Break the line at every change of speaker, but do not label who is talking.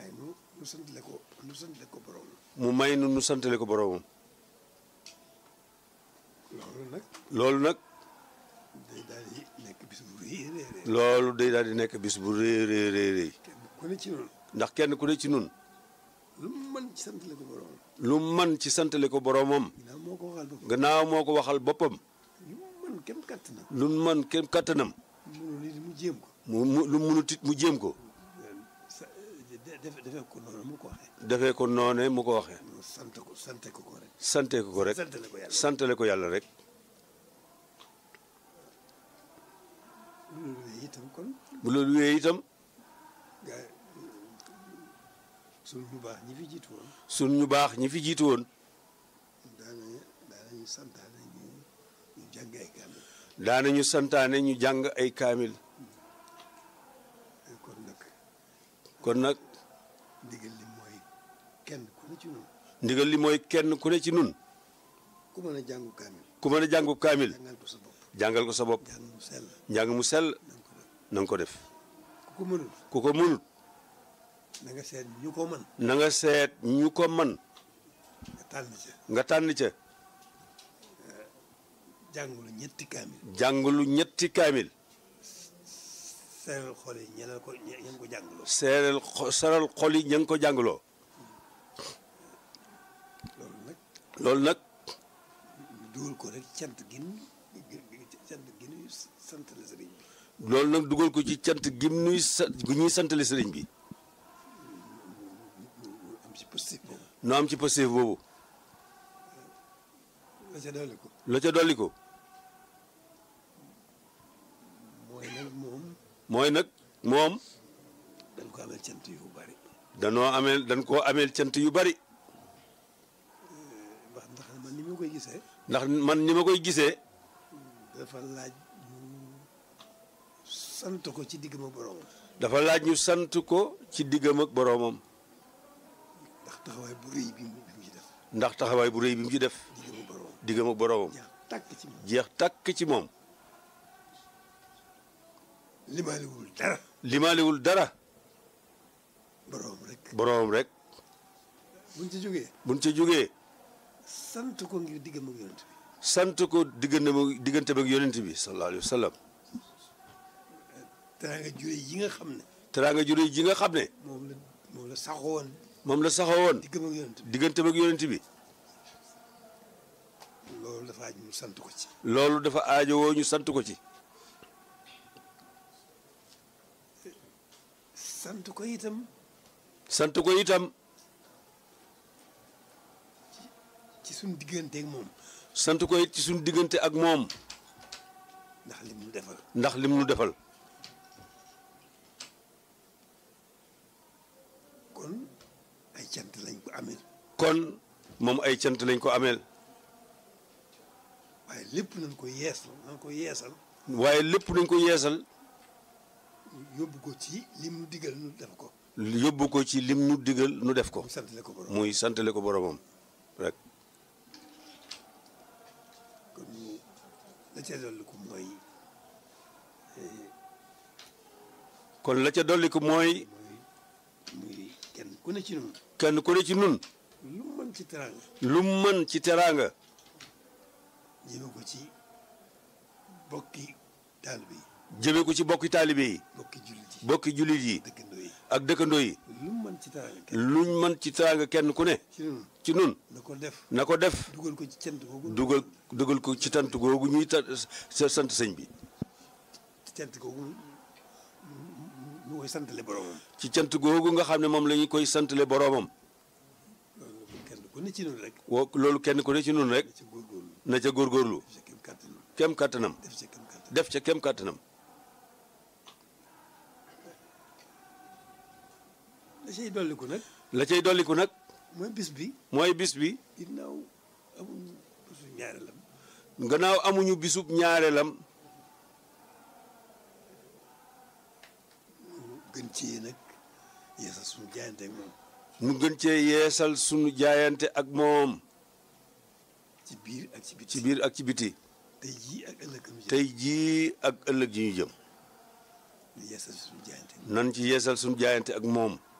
may nu santale ko borom.
mu may nu santale ko boromam.
loolu nag.
loolu nag.
day daal di nekk bis bu rëy rëy rëy.
loolu day daal di nekk bis bu rëy rëy rëy.
kenn ku ne ci noonu.
ndax kenn ku ne ci nun
lu mu mën ci santale ko borom.
lu mën ci santale ko boromam.
ginnaaw moo ko waxal boppam.
gannaaw moo ko waxal boppam.
lu mu mën kenn kattanam.
lu mën kenn kattanam.
mënul it mu jéem ko.
lu munut it mu jéem ko.
defee ko noonu mu ko waxee.
defee ko noone mu ko waxee.
sante ko rek.
sante ko rek. santale ko yàlla rek.
bu loolu wéyee itam kon.
bu loolu wéyee itam.
gaa sunu ñu baax ñi fi jiitu woon.
sun ñu baax ñi fi jiitu woon.
daanañu santaane ñu jàng ay kaamil.
daanañu santaane ñu jàng ay kaamil. kon nag.
ndigal li mooy kenn ku ne ci nun.
ndigal li mooy kenn ku ne ci nun.
ku mën a jàngu kaamil.
ku mën a jàngu kaamil.
jàngal ko sa bopp.
jàngal ko sa bopp.
njàng mu sell.
njàng mu sell. na nga ko def.
ku ko mënul.
ku ko mënut.
na nga seet ñu ko mën.
na nga seet ñu ko mën.
nga tànn ca.
nga tànn ca.
jàngulu ñetti kaamil.
jàngulu ñetti kaamil.
seeral xol yi ñeneen ko ñeen ko jàngaloo.
seeral xol yi ña ngi ko jàngaloo. loolu nag.
ñu dugal ko rek cant gi ñuy santale sëriñ bi.
loolu nag dugal ko ci cant gim nuy gu ñuy santale sëriñ bi.
am ci positif boobu.
nu am ci positif boobu.
la ca dolli ko.
la ca dolli ko. mooy nag moom.
dañ ko ameel cant yu bari.
dañ koo ameel cant yu bari.
ndax man ni ma koy gisee.
ndax man ni ma koy gisee.
dafa laaj ñu sant ko ci diggam ak boroomam.
dafa laaj ñu sant ko ci diggam ak boroomam.
ndax taxawaay bu rëy bi mu ci def.
ndax taxawaay bu rëy bi mu ci def. diggam ak boroomam.
jeex tàkk ci moom.
jeex tàkk ci moom.
limaalewul dara.
limaalewul dara.
boroom rek.
boroom rek.
buñ ca jógee.
buñ ca jógee.
sant ko ngir diggam ak yonent bi.
sant ko diggante ak yonent bi sallallahu alayhi wa sallam.
teraanga jure yi nga xam ne.
teraanga jure ji nga xam ne.
moom la saxoon.
moom la saxoon.
diggam ak yonent bi.
diggante ak yonent bi.
loolu dafa aaj ñu sant ko ci.
loolu dafa aajowoo ñu sant ko ci.
sant ko itam.
sant ko itam.
ci suñu diggante ak moom.
sant ko it ci suñu diggante ak moom.
ndax lim nu defal.
ndax lim nu defal.
kon ay cant lañ ko ameel.
kon moom ay cant lañ ko ameel.
waaye lépp nañ ko yeesal.
waaye lépp nañ ko yeesal.
yóbbu ko ci lim nu digal nu def ko.
yóbbu ko ci lim nu digal nu def ko.
muy santale ko borom.
muy santale ko boromam rek.
kon la ca dolli ko mooy.
kon la ca dolli ko mooy.
muy kenn ku ne ci nun.
kenn ku ne ci nun.
lu mu mën ci teraanga.
lu mu mën ci teraanga.
jëme ko ci bokki taalibe yi.
jëme ko ci bokki taalibe yi. bokki jullit yi.
dëkkandoo yi.
ak dëkkandoo yi.
lu mu mën ci teraanga.
luñ mën ci teraanga kenn ku ne. ci nun
na ko def.
na ko def.
dugal ko ci cant googu.
dugal ko ci tant googu ñuy sant sëñ bi.
ci cant googu ñu koy santale boromam.
ci cant googu nga xam ne moom la ñu koy santale boromam.
loolu kenn ku ne ci nun rek.
loolu kenn ku ne ci nun rek. na ca góorgóorlu. kem kàttanam. def ca kem kàttanam.
la cay dolliku nag.
la cay dolliku nag.
mooy bis bi.
mooy bis bi.
ginnaaw amuñu bisu ñaareelam.
gannaaw amuñu bisub ñaareelam.
gën cee nag yeesal suñu jaayante ak moom.
mu gën cee yeesal suñu jaayante ak moom.
ci biir ak ci biti.
ci biir ak ci biti.
tey jii ak ëllëg.
tey jii ak ëllëg ji ñu jëm.
ñu yeesal suñu jaayante.
nan ci yeesal suñu jaayante ak moom.